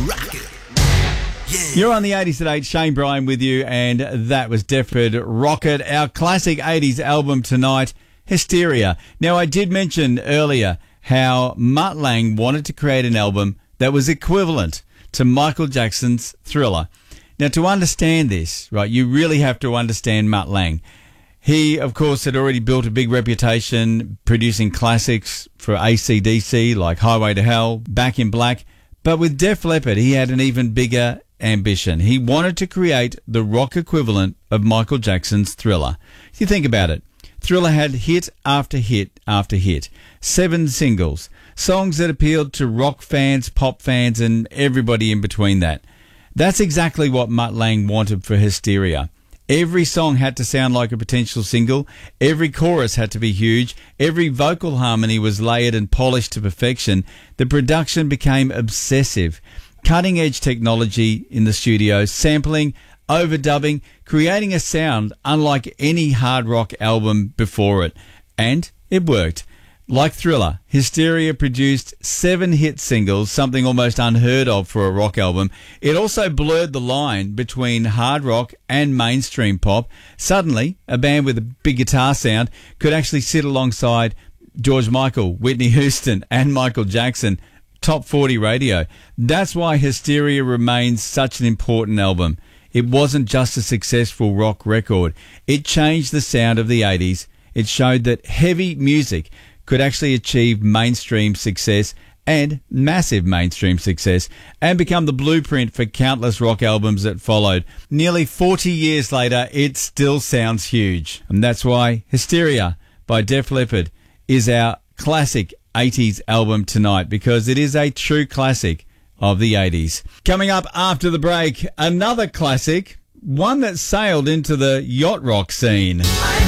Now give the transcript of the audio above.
Rock it. Yeah. You're on the 80s at 8, Shane Bryan with you, and that was Def Leppard, Rocket, our classic 80s album tonight, Hysteria. Now, I did mention earlier how Mutt Lange wanted to create an album that was equivalent to Michael Jackson's Thriller. Now, to understand this, right, you really have to understand Mutt Lange. He, of course, had already built a big reputation producing classics for AC/DC like Highway to Hell, Back in Black. But with Def Leppard, he had an even bigger ambition. He wanted to create the rock equivalent of Michael Jackson's Thriller. If you think about it, Thriller had hit after hit after hit, 7 singles, songs that appealed to rock fans, pop fans, and everybody in between that. That's exactly what Mutt Lange wanted for Hysteria. Every song had to sound like a potential single. Every chorus had to be huge. Every vocal harmony was layered and polished to perfection. The production became obsessive. Cutting-edge technology in the studio, sampling, overdubbing, creating a sound unlike any hard rock album before it. And it worked. Like Thriller, Hysteria produced 7 hit singles, something almost unheard of for a rock album. It also blurred the line between hard rock and mainstream pop. Suddenly, a band with a big guitar sound could actually sit alongside George Michael, Whitney Houston, and Michael Jackson. Top 40 radio. That's why Hysteria remains such an important album. It wasn't just a successful rock record. It changed the sound of the 80s. It showed that heavy music could actually achieve mainstream success and massive mainstream success and become the blueprint for countless rock albums that followed. Nearly 40 years later, it still sounds huge. And that's why Hysteria by Def Leppard is our classic 80s album tonight, because it is a true classic of the 80s. Coming up after the break, another classic, one that sailed into the yacht rock scene.